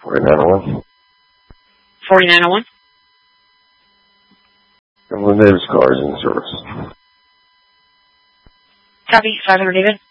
4901. 4901. Evelyn Davis cars in service. Copy, 500 David.